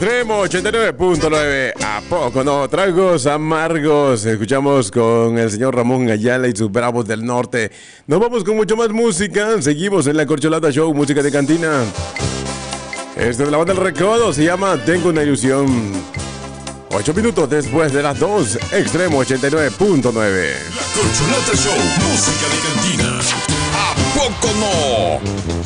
Extremo 89.9. ¿A poco no? Tragos amargos. Escuchamos con el señor Ramón Ayala y sus Bravos del Norte. Nos vamos con mucho más música. Seguimos en la Corcholata Show, música de cantina. Esto es la banda del Recodo. Se llama Tengo una ilusión. 8 minutos después de las 2. Extremo 89.9. La Corcholata Show, música de cantina. ¿A poco no?